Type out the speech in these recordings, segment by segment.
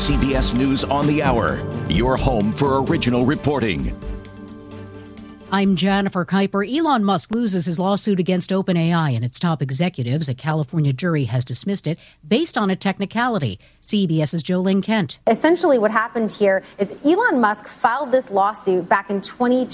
CBS News on the Hour, your home for original reporting. I'm Jennifer Kuiper. Elon Musk loses his lawsuit against OpenAI and its top executives. A California jury has dismissed it based on a technicality. CBS's Jolene Kent. Essentially what happened here is Elon Musk filed this lawsuit back in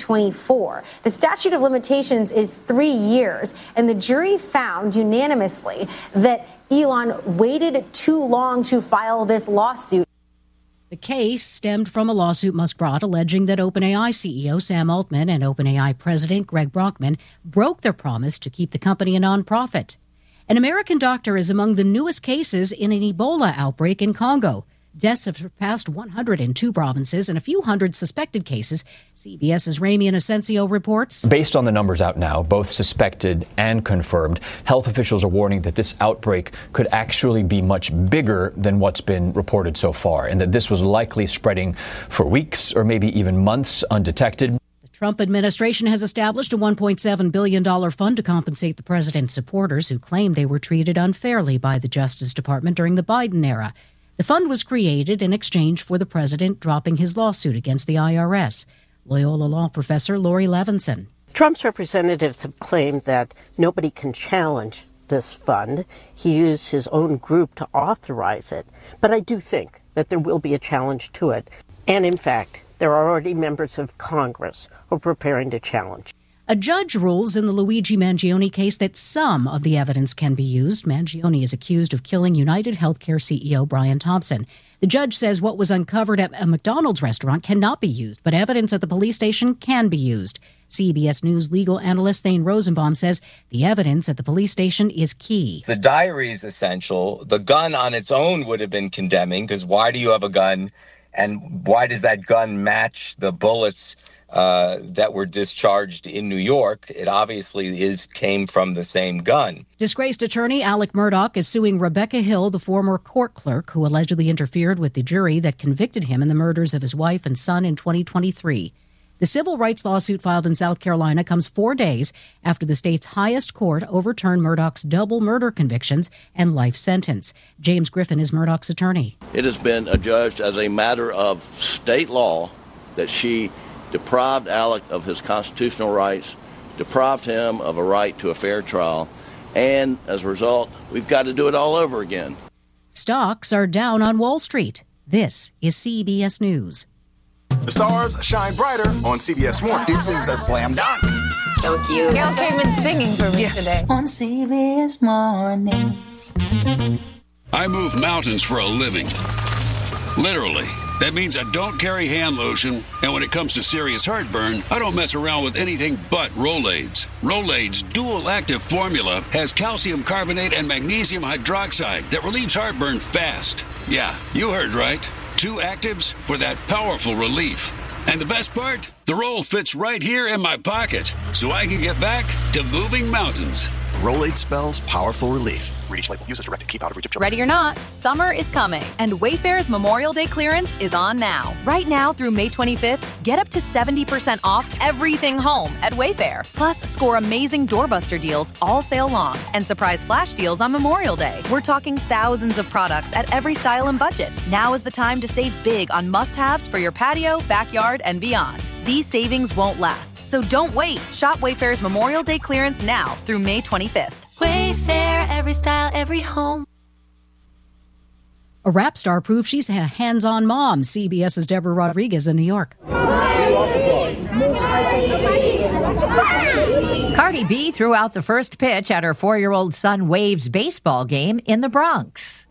2024. The statute of limitations is 3 years, and the jury found unanimously that Elon waited too long to file this lawsuit. The case stemmed from a lawsuit Musk brought alleging that OpenAI CEO Sam Altman and OpenAI President Greg Brockman broke their promise to keep the company a nonprofit. An American doctor is among the newest cases in an Ebola outbreak in Congo. Deaths have surpassed 100 in 2 provinces and a few hundred suspected cases. CBS's Ramy Inocencio reports. Based on the numbers out now, both suspected and confirmed, health officials are warning that this outbreak could actually be much bigger than what's been reported so far, and that this was likely spreading for weeks or maybe even months undetected. The Trump administration has established a $1.7 billion fund to compensate the president's supporters who claim they were treated unfairly by the Justice Department during the Biden era. The fund was created in exchange for the president dropping his lawsuit against the IRS. Loyola Law professor Lori Levinson. Trump's representatives have claimed that nobody can challenge this fund. He used his own group to authorize it. But I do think that there will be a challenge to it. And in fact, there are already members of Congress who are preparing to challenge. A judge rules in the Luigi Mangione case that some of the evidence can be used. Mangione is accused of killing United Healthcare CEO Brian Thompson. The judge says what was uncovered at a McDonald's restaurant cannot be used, but evidence at the police station can be used. CBS News legal analyst Thane Rosenbaum says the evidence at the police station is key. The diary is essential. The gun on its own would have been condemning, because why do you have a gun, and why does that gun match the bullets that were discharged in New York? It obviously came from the same gun. Disgraced attorney Alec Murdaugh is suing Rebecca Hill, the former court clerk who allegedly interfered with the jury that convicted him in the murders of his wife and son in 2023. The civil rights lawsuit filed in South Carolina comes 4 days after the state's highest court overturned Murdaugh's double murder convictions and life sentence. James Griffin is Murdaugh's attorney. It has been adjudged as a matter of state law that she deprived Alec of his constitutional rights, deprived him of a right to a fair trial, and as a result, we've got to do it all over again. Stocks are down on Wall Street. This is CBS News. The stars shine brighter on CBS Mornings. This is a slam dunk. So cute. Gail came in singing for me today. On CBS Mornings. I move mountains for a living. Literally. That means I don't carry hand lotion, and when it comes to serious heartburn, I don't mess around with anything but Rolaids. Rolaids' dual-active formula has calcium carbonate and magnesium hydroxide that relieves heartburn fast. Yeah, you heard right. 2 actives for that powerful relief. And the best part? The roll fits right here in my pocket, so I can get back to moving mountains. Rolaids spells powerful relief. Read each label. Use as directed. Keep out of reach of children. Ready or not, summer is coming, and Wayfair's Memorial Day clearance is on now. Right now through May 25th, get up to 70% off everything home at Wayfair. Plus, score amazing doorbuster deals all sale long and surprise flash deals on Memorial Day. We're talking thousands of products at every style and budget. Now is the time to save big on must-haves for your patio, backyard, and beyond. These savings won't last, so don't wait. Shop Wayfair's Memorial Day clearance now through May 25th. Wayfair, every style, every home. A rap star proves she's a hands-on mom. CBS's Deborah Rodriguez in New York. Cardi B threw out the first pitch at her 4-year-old son Wave's baseball game in the Bronx.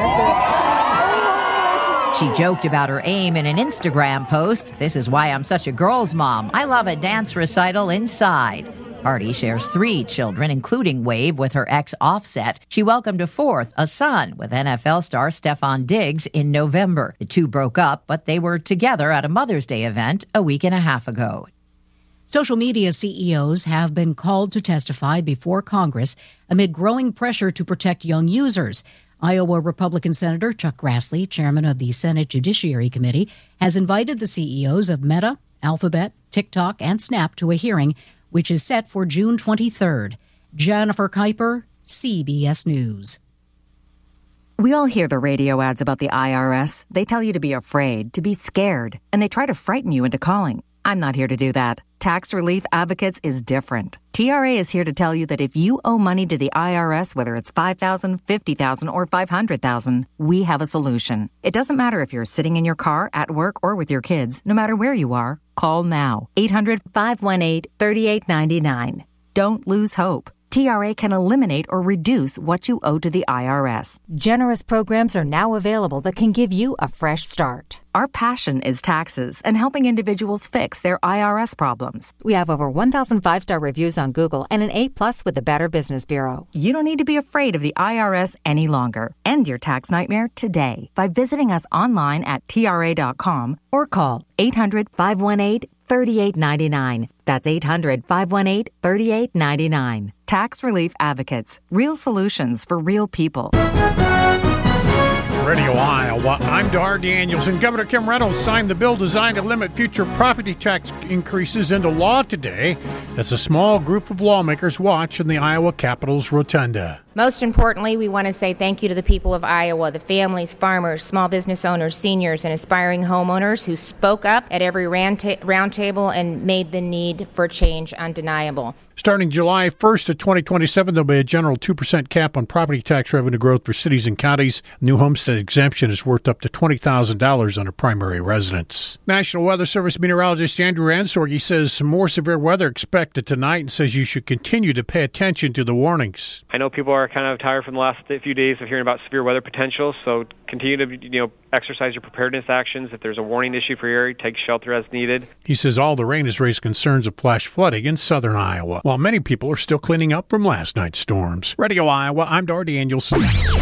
She joked about her aim in an Instagram post. "This is why I'm such a girl's mom. I love a dance recital inside." Cardi shares 3 children, including Wave, with her ex Offset. She welcomed a 4th, a son, with NFL star Stefon Diggs in November. The 2 broke up, but they were together at a Mother's Day event a week and a half ago. Social media CEOs have been called to testify before Congress amid growing pressure to protect young users. Iowa Republican Senator Chuck Grassley, chairman of the Senate Judiciary Committee, has invited the CEOs of Meta, Alphabet, TikTok, and Snap to a hearing, which is set for June 23rd. Jennifer Kuiper, CBS News. We all hear the radio ads about the IRS. They tell you to be afraid, to be scared, and they try to frighten you into calling. I'm not here to do that. Tax Relief Advocates is different. TRA is here to tell you that if you owe money to the IRS, whether it's $5,000, $50,000, or $500,000, we have a solution. It doesn't matter if you're sitting in your car, at work, or with your kids. No matter where you are, call now. 800-518-3899. Don't lose hope. TRA can eliminate or reduce what you owe to the IRS. Generous programs are now available that can give you a fresh start. Our passion is taxes and helping individuals fix their IRS problems. We have over 1,000 5-star reviews on Google and an A+ with the Better Business Bureau. You don't need to be afraid of the IRS any longer. End your tax nightmare today by visiting us online at TRA.com or call 800-518-3899. That's 800-518-3899. Tax Relief Advocates. Real solutions for real people. Radio Iowa, I'm Dar Danielson. Governor Kim Reynolds signed the bill designed to limit future property tax increases into law today as a small group of lawmakers watch in the Iowa Capitol's rotunda. Most importantly, we want to say thank you to the people of Iowa, the families, farmers, small business owners, seniors, and aspiring homeowners who spoke up at every roundtable and made the need for change undeniable. Starting July 1st of 2027, there'll be a general 2% cap on property tax revenue growth for cities and counties. New homestead exemption is worth up to $20,000 on a primary residence. National Weather Service meteorologist Andrew Ansorgi says some more severe weather expected tonight and says you should continue to pay attention to the warnings. I know people are kind of tired from the last few days of hearing about severe weather potential, so continue to exercise your preparedness actions. If there's a warning issue for your area, take shelter as needed. He says all the rain has raised concerns of flash flooding in southern Iowa, while many people are still cleaning up from last night's storms. Radio Iowa, I'm Dar Danielson.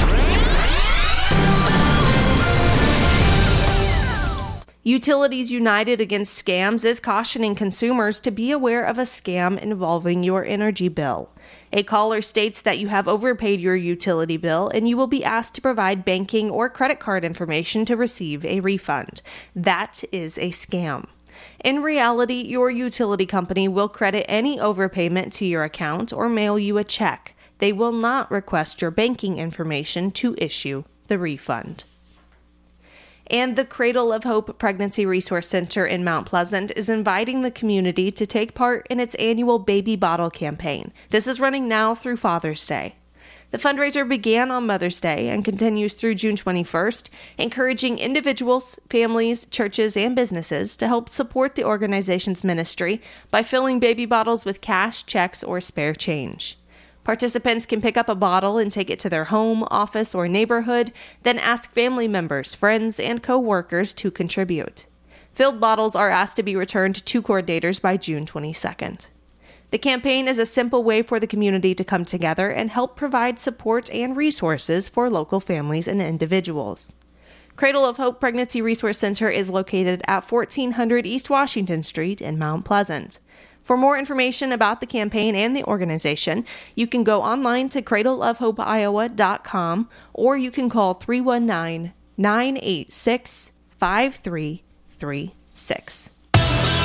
Utilities United Against Scams is cautioning consumers to be aware of a scam involving your energy bill. A caller states that you have overpaid your utility bill and you will be asked to provide banking or credit card information to receive a refund. That is a scam. In reality, your utility company will credit any overpayment to your account or mail you a check. They will not request your banking information to issue the refund. And the Cradle of Hope Pregnancy Resource Center in Mount Pleasant is inviting the community to take part in its annual baby bottle campaign. This is running now through Father's Day. The fundraiser began on Mother's Day and continues through June 21st, encouraging individuals, families, churches, and businesses to help support the organization's ministry by filling baby bottles with cash, checks, or spare change. Participants can pick up a bottle and take it to their home, office, or neighborhood, then ask family members, friends, and co-workers to contribute. Filled bottles are asked to be returned to coordinators by June 22nd. The campaign is a simple way for the community to come together and help provide support and resources for local families and individuals. Cradle of Hope Pregnancy Resource Center is located at 1400 East Washington Street in Mount Pleasant. For more information about the campaign and the organization, you can go online to cradleofhopeiowa.com or you can call 319-986-5336.